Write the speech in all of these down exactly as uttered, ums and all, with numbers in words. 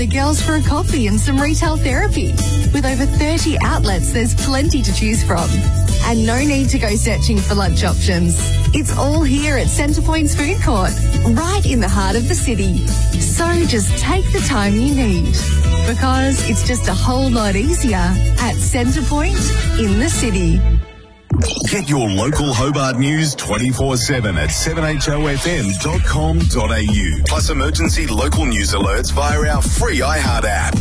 The girls for a coffee and some retail therapy. With over thirty outlets, there's plenty to choose from. And no need to go searching for lunch options. It's all here at Centrepoint's food court, right in the heart of the city. So just take the time you need, because it's just a whole lot easier at Centrepoint in the city. Get your local Hobart news twenty-four seven at seven h o f m dot com dot a u. Plus emergency local news alerts via our free iHeart app.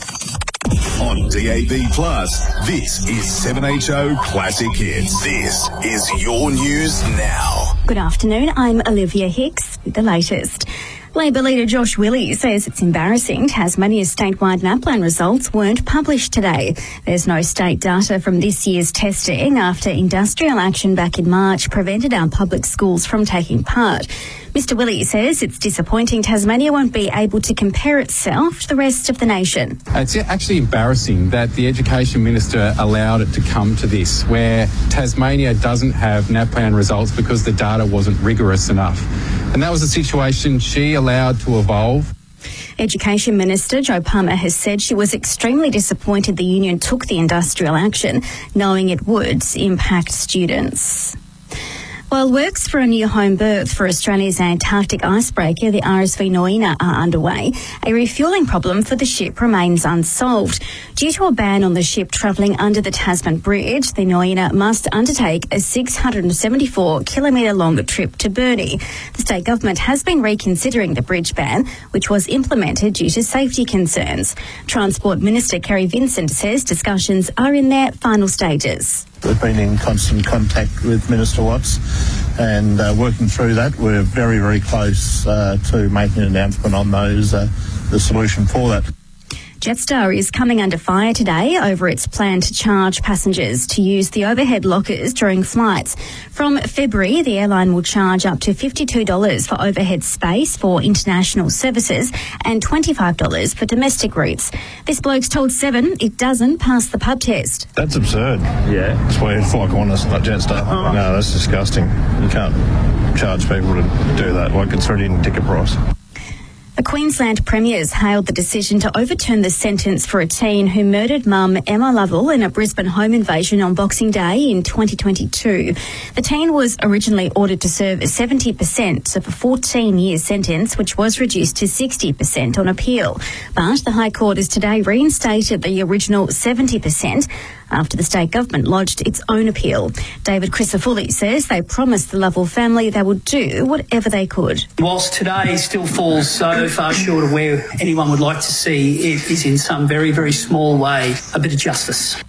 On D A B Plus, this is seven H O Classic Hits. This is your news now. Good afternoon, I'm Olivia Hicks with the latest. Labor leader Josh Willey says it's embarrassing Tasmania's statewide NAPLAN results weren't published today. There's no state data from this year's testing after industrial action back in March prevented our public schools from taking part. Mister Willey says it's disappointing Tasmania won't be able to compare itself to the rest of the nation. It's actually embarrassing that the Education Minister allowed it to come to this, where Tasmania doesn't have NAPLAN results because the data wasn't rigorous enough. And that was a situation she allowed to evolve. Education Minister Jo Palmer has said she was extremely disappointed the union took the industrial action, knowing it would impact students. While works for a new home berth for Australia's Antarctic icebreaker, the R S V Noina, are underway, a refuelling problem for the ship remains unsolved. Due to a ban on the ship travelling under the Tasman Bridge, the Noina must undertake a six hundred seventy-four kilometre long trip to Burnie. The state government has been reconsidering the bridge ban, which was implemented due to safety concerns. Transport Minister Kerry Vincent says discussions are in their final stages. We've been in constant contact with Minister Watts and uh, working through that. We're very, very close uh, to making an announcement on those, uh, the solution for that. Jetstar is coming under fire today over its plan to charge passengers to use the overhead lockers during flights. From February, the airline will charge up to fifty-two dollars for overhead space for international services and twenty-five dollars for domestic routes. This bloke's told Seven it doesn't pass the pub test. That's absurd. Yeah. It's weird for Qantas, not Jetstar. Oh. No, that's disgusting. You can't charge people to do that. Like, it's already in the ticket price. The Queensland Premier's hailed the decision to overturn the sentence for a teen who murdered mum Emma Lovell in a Brisbane home invasion on Boxing Day in twenty twenty-two. The teen was originally ordered to serve seventy percent of a fourteen-year sentence, which was reduced to sixty percent on appeal. But the High Court has today reinstated the original seventy percent after the state government lodged its own appeal. David Crisafulli says they promised the Lovell family they would do whatever they could. Whilst today still falls so far short of where anyone would like to see, it is in some very, very small way a bit of justice.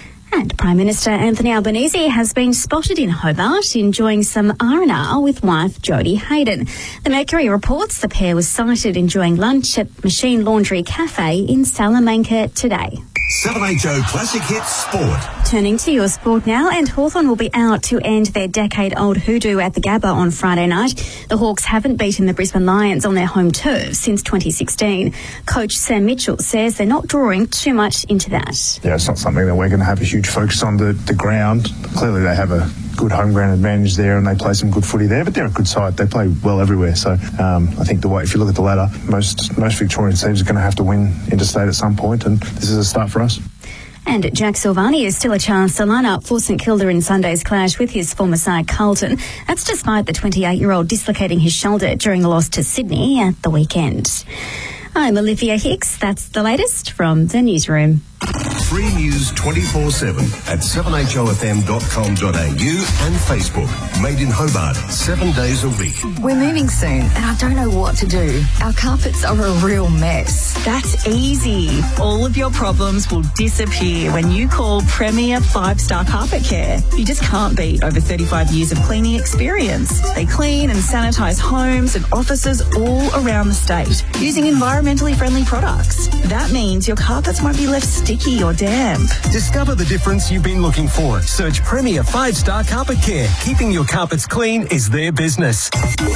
And Prime Minister Anthony Albanese has been spotted in Hobart enjoying some R and R with wife Jodie Hayden. The Mercury reports the pair was sighted enjoying lunch at Machine Laundry Cafe in Salamanca today. seven H O Classic Hits Sport. Turning to your sport now, and Hawthorn will be out to end their decade-old hoodoo at the Gabba on Friday night. The Hawks haven't beaten the Brisbane Lions on their home turf since twenty sixteen. Coach Sam Mitchell says they're not drawing too much into that. Yeah, it's not something that we're going to have a huge focus on the, the ground. Clearly they have a good home ground advantage there and they play some good footy there, but they're a good side. They play well everywhere. So um, I think the way, if you look at the ladder, most, most Victorian teams are going to have to win interstate at some point, and this is a start for us. And Jack Silvani is still a chance to line up for St Kilda in Sunday's clash with his former side Carlton. That's despite the twenty-eight-year-old dislocating his shoulder during the loss to Sydney at the weekend. I'm Olivia Hicks. That's the latest from the newsroom. Free news twenty-four seven at seven h o f m dot com dot a u and Facebook. Made in Hobart, seven days a week. We're moving soon and I don't know what to do. Our carpets are a real mess. That's easy. All of your problems will disappear when you call Premier Five Star Carpet Care. You just can't beat over thirty-five years of cleaning experience. They clean and sanitise homes and offices all around the state using environmentally friendly products. That means your carpets won't be left sticky or damp. Discover the difference you've been looking for. Search Premier Five Star Carpet Care. Keeping your carpets clean is their business.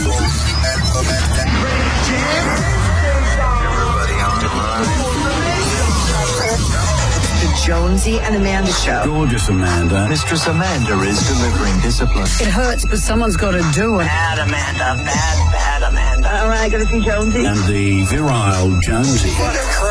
Jonesy and Amanda Show. Gorgeous Amanda. Mistress Amanda is delivering discipline. It hurts, but someone's got to do it. Bad Amanda, bad, bad Amanda. am I going to see Jonesy? And the virile Jonesy.